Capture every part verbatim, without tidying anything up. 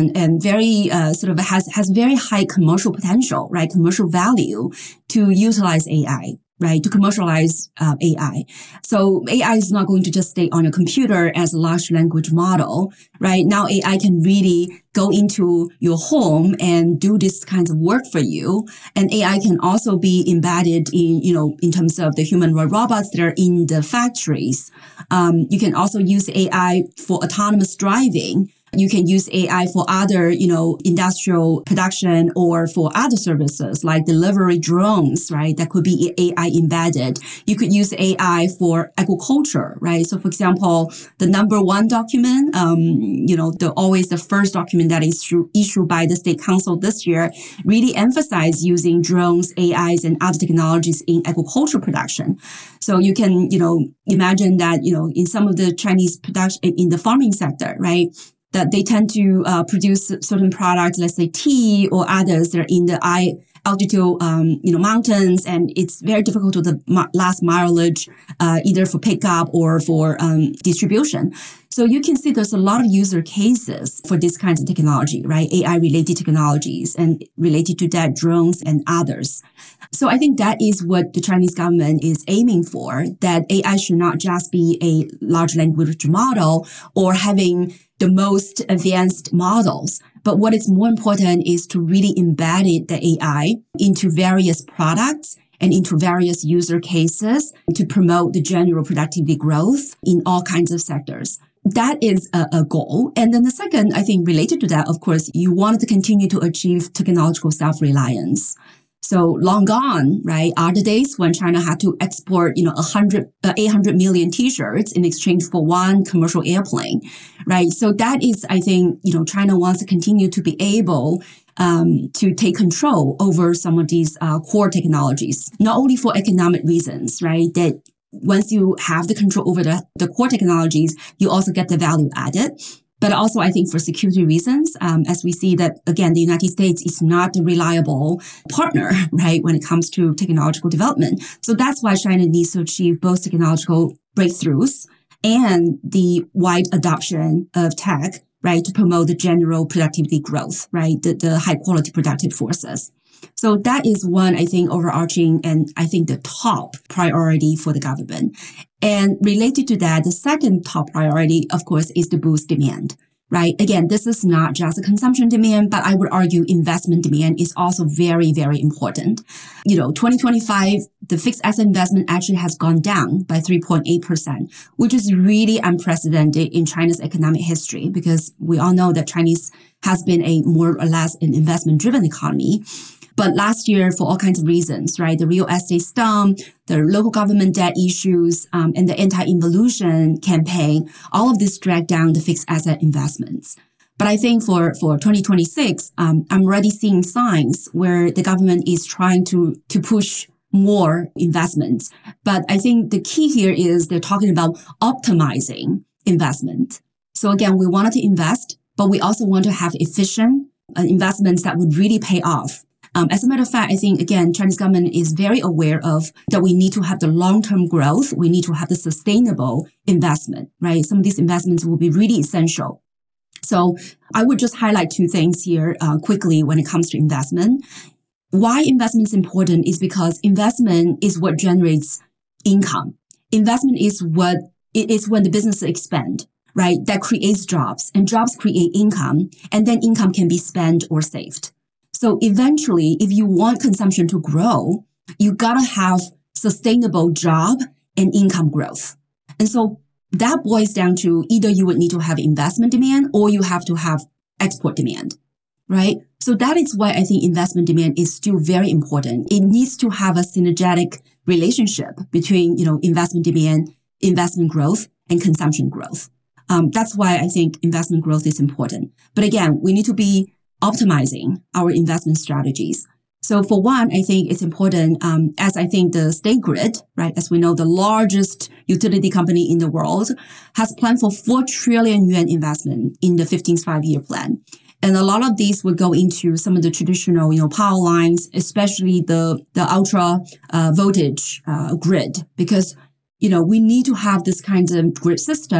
and, and very uh, sort of has, has very high commercial potential, right? Commercial value to utilize A I, right? To commercialize uh, A I. So A I is not going to just stay on your computer as a large language model, right? Now A I can really go into your home and do this kinds of work for you. And A I can also be embedded in, you know, in terms of the humanoid robots that are in the factories. Um, you can also use A I for autonomous driving. You can use A I for other, you know, industrial production or for other services like delivery drones, right? That could be A I embedded. You could use A I for agriculture, right? So for example, the number one document, um, you know, the always the first document that is issued by the State Council this year really emphasized using drones, A Is, and other technologies in agricultural production. So you can, you know, imagine that, you know, in some of the Chinese production, in the farming sector, right? That they tend to uh, produce certain products, let's say tea or others that are in the high altitude, um, you know, mountains, and it's very difficult to the ma- last mileage, uh, either for pickup or for um, distribution. So you can see there's a lot of user cases for this kinds of technology, right? A I-related technologies and related to that, drones and others. So I think that is what the Chinese government is aiming for, that A I should not just be a large language model or having the most advanced models. But what is more important is to really embed the A I into various products and into various user cases to promote the general productivity growth in all kinds of sectors. That is a, a goal. And then the second, I think, related to that, of course, you want to continue to achieve technological self-reliance. So long gone, right, are the days when China had to export, you know, one hundred, uh, eight hundred million T-shirts in exchange for one commercial airplane, right? So that is, I think, you know, China wants to continue to be able um, to take control over some of these uh, core technologies, not only for economic reasons, right, that once you have the control over the, the core technologies, you also get the value added. But also, I think for security reasons, um, as we see that, again, the United States is not a reliable partner, right, when it comes to technological development. So that's why China needs to achieve both technological breakthroughs and the wide adoption of tech, right, to promote the general productivity growth, right, the, the high quality productive forces. So that is one, I think, overarching and I think the top priority for the government. And related to that, the second top priority, of course, is to boost demand, right? Again, this is not just a consumption demand, but I would argue investment demand is also very, very important. You know, twenty twenty-five, the fixed asset investment actually has gone down by three point eight percent, which is really unprecedented in China's economic history because we all know that Chinese has been a more or less an investment-driven economy. But last year, for all kinds of reasons, right, the real estate slump, the local government debt issues, um, and the anti-involution campaign, all of this dragged down the fixed asset investments. But I think for, for twenty twenty-six, um, I'm already seeing signs where the government is trying to, to push more investments. But I think the key here is they're talking about optimizing investment. So again, we wanted to invest, but we also want to have efficient uh, investments that would really pay off. Um, as a matter of fact, I think, again, Chinese government is very aware of that we need to have the long-term growth. We need to have the sustainable investment, right? Some of these investments will be really essential. So I would just highlight two things here uh, quickly when it comes to investment. Why investment is important is because investment is what generates income. Investment is what it is when the business expand, right? That creates jobs, and jobs create income, and then income can be spent or saved. So eventually, if you want consumption to grow, you gotta have sustainable job and income growth. And so that boils down to either you would need to have investment demand or you have to have export demand, right? So that is why I think investment demand is still very important. It needs to have a synergetic relationship between, you know, investment demand, investment growth, and consumption growth. Um, that's why I think investment growth is important. But again, we need to be optimizing our investment strategies. So for one, I think it's important, um, as I think the State Grid, right, as we know, the largest utility company in the world, has planned for four trillion yuan investment in the fifteenth five-year plan. And a lot of these would go into some of the traditional, you know, power lines, especially the, the ultra uh, voltage uh, grid, because, you know, we need to have this kind of grid system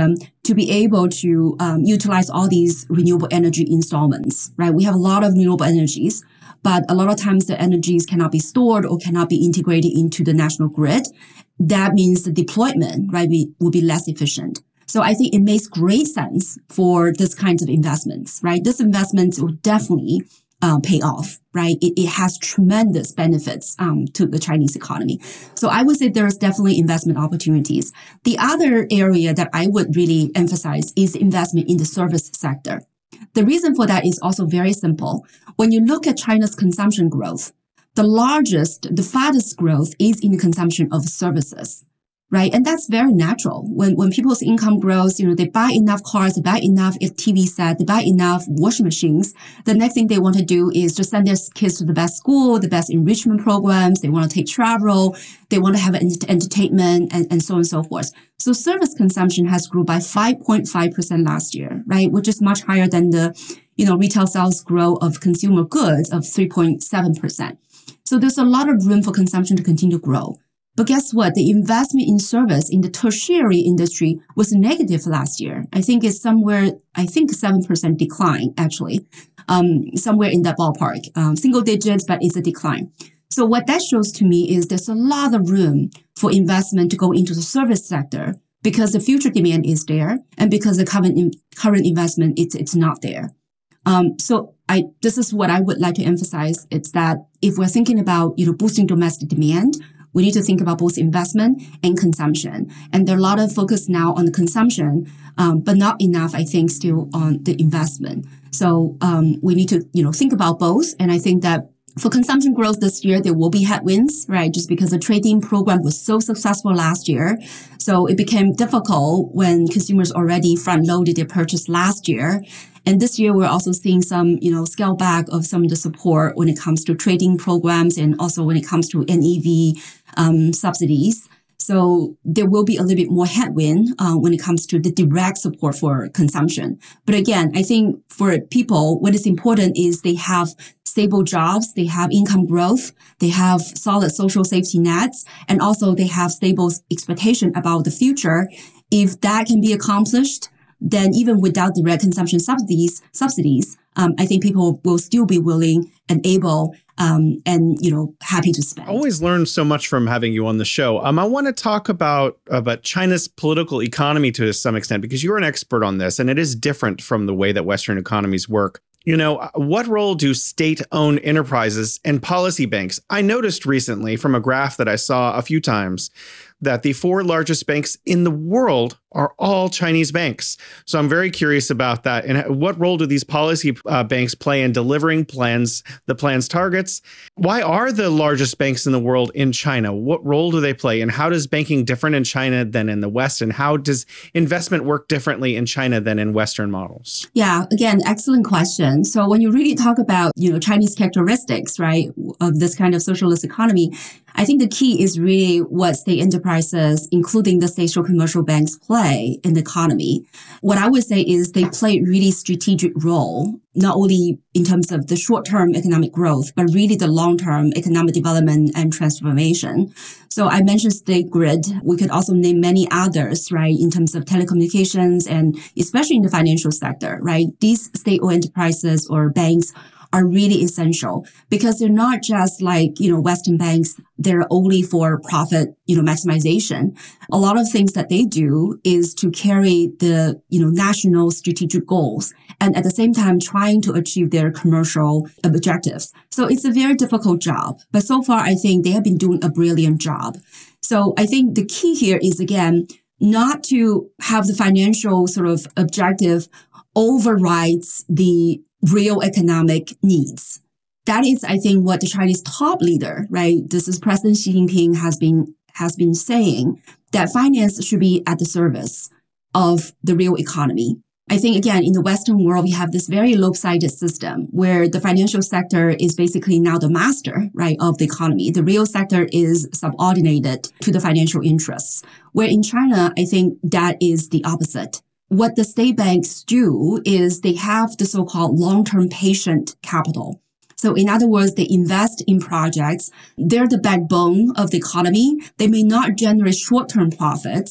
to be able to um, utilize all these renewable energy installments, right? We have a lot of renewable energies, but a lot of times the energies cannot be stored or cannot be integrated into the national grid. That means the deployment, right, be, will be less efficient. So I think it makes great sense for this kinds of investments, right? This investment will definitely um, pay off, right? It, it has tremendous benefits um, to the Chinese economy. So I would say there's definitely investment opportunities. The other area that I would really emphasize is investment in the service sector. The reason for that is also very simple. When you look at China's consumption growth, the largest, the fastest growth is in the consumption of services. Right. And that's very natural. When when people's income grows, you know, they buy enough cars, they buy enough T V sets, they buy enough washing machines. The next thing they want to do is to send their kids to the best school, the best enrichment programs. They want to take travel. They want to have entertainment and, and so on and so forth. So service consumption has grew by five point five percent last year, right? Which is much higher than the, you know, retail sales growth of consumer goods of three point seven percent. So there's a lot of room for consumption to continue to grow. But guess what? The investment in service in the tertiary industry was negative last year. I think it's somewhere, I think seven percent decline, actually, um, somewhere in that ballpark, um, single digits, but it's a decline. So what that shows to me is there's a lot of room for investment to go into the service sector because the future demand is there and because the current, in, current investment, it's, it's not there. Um, so I, this is what I would like to emphasize. It's that if we're thinking about, you know, boosting domestic demand, we need to think about both investment and consumption. And there are a lot of focus now on the consumption, um, but not enough, I think, still on the investment. So um, we need to, you know, think about both. And I think that for consumption growth this year, there will be headwinds, right? Just because the trading program was so successful last year. So it became difficult when consumers already front-loaded their purchase last year. And this year, we're also seeing some, you know, scale back of some of the support when it comes to trading programs and also when it comes to N E V um, subsidies. So there will be a little bit more headwind uh, when it comes to the direct support for consumption. But again, I think for people, what is important is they have stable jobs, they have income growth, they have solid social safety nets, and also they have stable expectation about the future. If that can be accomplished, then even without direct consumption subsidies, subsidies, um, I think people will still be willing and able um, and, you know, happy to spend. I always learn so much from having you on the show. Um, I want to talk about, about China's political economy to some extent, because you're an expert on this, and it is different from the way that Western economies work. You know, what role do state-owned enterprises and policy banks? I noticed recently from a graph that I saw a few times that the four largest banks in the world are all Chinese banks. So I'm very curious about that. And what role do these policy uh, banks play in delivering plans, the plan's targets? Why are the largest banks in the world in China? What role do they play? And how does banking different in China than in the West? And how does investment work differently in China than in Western models? Yeah, again, excellent question. So when you really talk about, you know, Chinese characteristics, right, of this kind of socialist economy, I think the key is really what state enterprises, including the state commercial banks, play in the economy. What I would say is they play a really strategic role, not only in terms of the short-term economic growth, but really the long-term economic development and transformation. So I mentioned State Grid. We could also name many others, right, in terms of telecommunications and especially in the financial sector, right? These state-owned enterprises or banks are really essential because they're not just like, you know, Western banks, they're only for profit, you know, maximization. A lot of things that they do is to carry the, you know, national strategic goals and at the same time trying to achieve their commercial objectives. So it's a very difficult job. But so far, I think they have been doing a brilliant job. So I think the key here is, again, not to have the financial sort of objective overrides the real economic needs. That is, I think, what the Chinese top leader, right? This is President Xi Jinping has been has been saying, that finance should be at the service of the real economy. I think, again, in the Western world, we have this very lopsided system where the financial sector is basically now the master, right, of the economy. The real sector is subordinated to the financial interests. Where in China, I think that is the opposite. What the state banks do is they have the so-called long-term patient capital. So in other words, they invest in projects. They're the backbone of the economy. They may not generate short-term profits,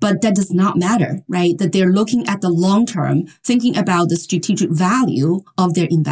but that does not matter, right? That they're looking at the long term, thinking about the strategic value of their investment.